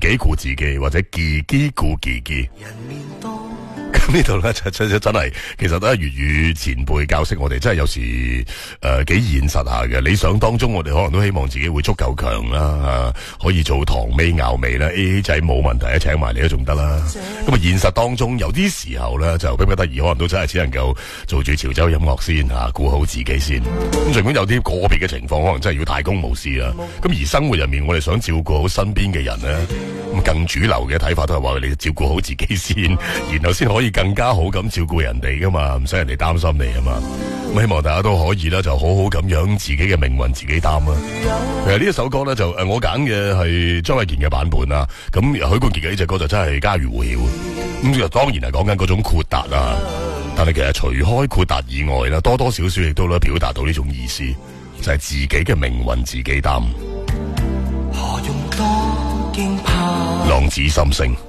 己顧自己，或者自己顧自己。咁呢度咧真係，其實都係粵語前輩教識我哋，真係有時幾現實下嘅。理想當中，我哋可能都希望自己會足夠強啦，可以做堂尾咬尾啦，AA 仔冇問題，請埋你都仲得啦。咁啊，現實當中有啲時候咧就逼不得已，可能都真係只能夠做住潮州音樂先嚇，顧好自己先。咁儘管有啲個別嘅情況，可能真係要大公無私啦。咁而生活入面，我哋想照顧好身邊嘅人咧，咁更主流嘅睇法都係話你照顧好自己先，然後先可以更加好咁照顧人哋噶嘛，唔使人哋擔心你啊嘛。咁希望大家都可以啦，就好好咁樣自己嘅命運自己擔啦。其實呢一首歌咧就我揀嘅係張衛健嘅版本啦。咁許冠傑嘅呢隻歌就真係家喻戶曉。咁就當然係講緊嗰種豁達啦，但係其實除開豁達以外啦，多多少少亦都咧表達到呢種意思，就係自己嘅命運自己擔。何用多驚怕，浪子心聲。